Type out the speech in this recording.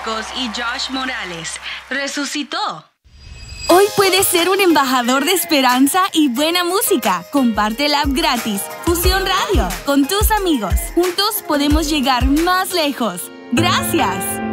Marcos y Josh Morales resucitó. Hoy puedes ser un embajador de esperanza y buena música. Comparte la app gratis Fusión Radio con tus amigos. Juntos podemos llegar más lejos. ¡Gracias!